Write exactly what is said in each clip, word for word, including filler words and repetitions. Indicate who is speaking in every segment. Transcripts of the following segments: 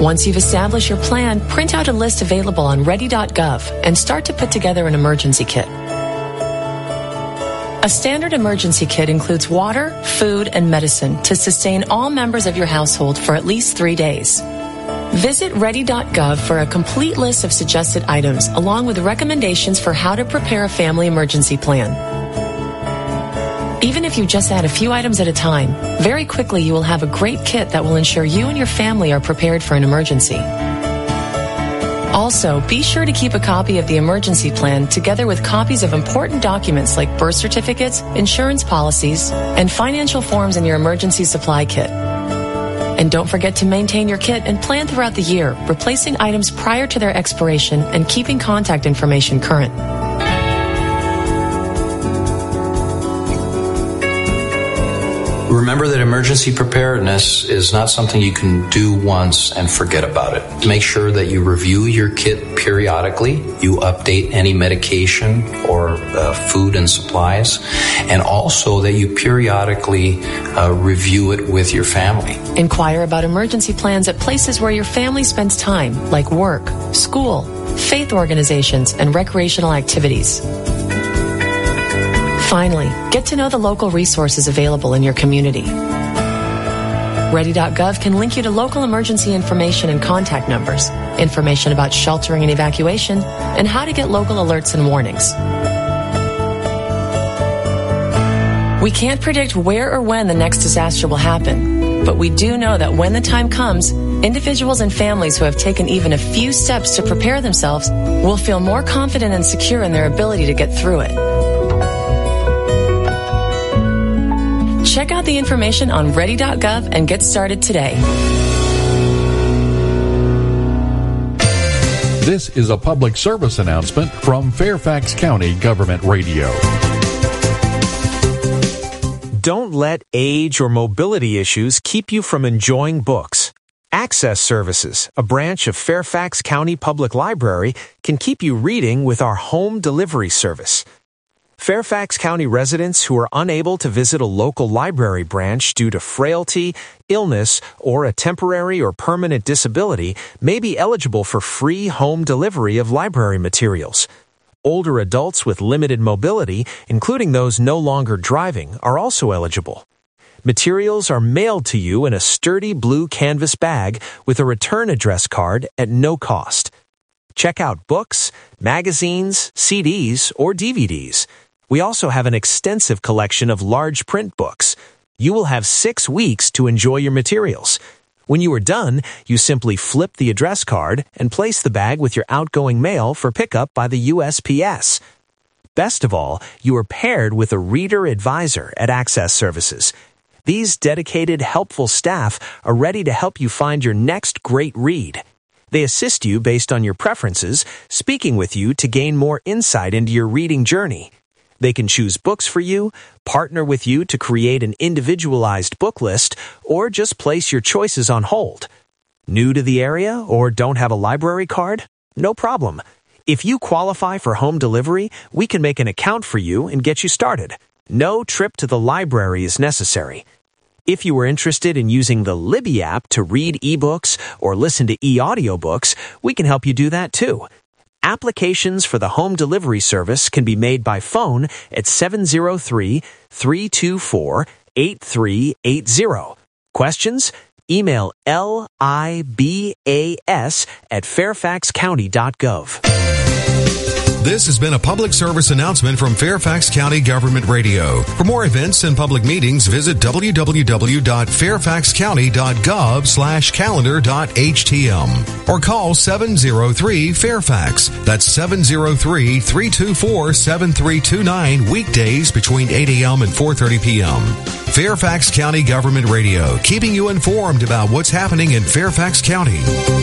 Speaker 1: Once you've established your plan, print out a list available on ready dot gov and start to put together an emergency kit. A standard emergency kit includes water, food, and medicine to sustain all members of your household for at least three days. Visit ready dot gov for a complete list of suggested items, along with recommendations for how to prepare a family emergency plan. Even if you just add a few items at a time, very quickly you will have a great kit that will ensure you and your family are prepared for an emergency. Also, be sure to keep a copy of the emergency plan together with copies of important documents like birth certificates, insurance policies, and financial forms in your emergency supply kit. And don't forget to maintain your kit and plan throughout the year, replacing items prior to their expiration and keeping contact information current.
Speaker 2: Remember that emergency preparedness is not something you can do once and forget about it. Make sure that you review your kit periodically, you update any medication or uh, food and supplies, and also that you periodically uh, review it with your family.
Speaker 1: Inquire about emergency plans at places where your family spends time, like work, school, faith organizations, and recreational activities. Finally, get to know the local resources available in your community. ready dot gov can link you to local emergency information and contact numbers, information about sheltering and evacuation, and how to get local alerts and warnings. We can't predict where or when the next disaster will happen, but we do know that when the time comes, individuals and families who have taken even a few steps to prepare themselves will feel more confident and secure in their ability to get through it. Check out the information on ready dot gov and get started today.
Speaker 3: This is a public service announcement from Fairfax County Government Radio.
Speaker 4: Don't let age or mobility issues keep you from enjoying books. Access Services, a branch of Fairfax County Public Library, can keep you reading with our home delivery service. Fairfax County residents who are unable to visit a local library branch due to frailty, illness, or a temporary or permanent disability may be eligible for free home delivery of library materials. Older adults with limited mobility, including those no longer driving, are also eligible. Materials are mailed to you in a sturdy blue canvas bag with a return address card at no cost. Check out books, magazines, C Ds, or D V Ds. We also have an extensive collection of large print books. You will have six weeks to enjoy your materials. When you are done, you simply flip the address card and place the bag with your outgoing mail for pickup by the U S P S. Best of all, you are paired with a reader advisor at Access Services. These dedicated, helpful staff are ready to help you find your next great read. They assist you based on your preferences, speaking with you to gain more insight into your reading journey. They can choose books for you, partner with you to create an individualized book list, or just place your choices on hold. New to the area or don't have a library card? No problem. If you qualify for home delivery, we can make an account for you and get you started. No trip to the library is necessary. If you are interested in using the Libby app to read ebooks or listen to e-audiobooks, we can help you do that too. Applications for the home delivery service can be made by phone at seven zero three, three two four, eight three eight zero. Questions? Email L I B A S at fairfax county dot gov.
Speaker 5: This has been a public service announcement from Fairfax County Government Radio. For more events and public meetings, visit w w w dot fairfax county dot gov slash calendar dot h t m or call seven zero three Fairfax. That's seven zero three, three two four, seven three two nine weekdays between eight a.m. and four thirty p.m. Fairfax County Government Radio, keeping you informed about what's happening in Fairfax County.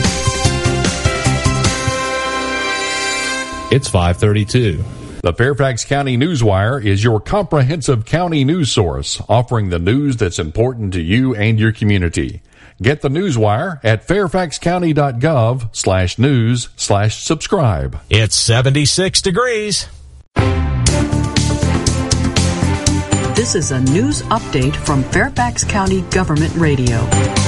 Speaker 3: It's five thirty-two. The Fairfax County Newswire is your comprehensive county news source, offering the news that's important to you and your community. Get the Newswire at fairfax county dot gov slash news slash subscribe.
Speaker 4: It's seventy-six degrees.
Speaker 6: This is a news update from Fairfax County Government Radio.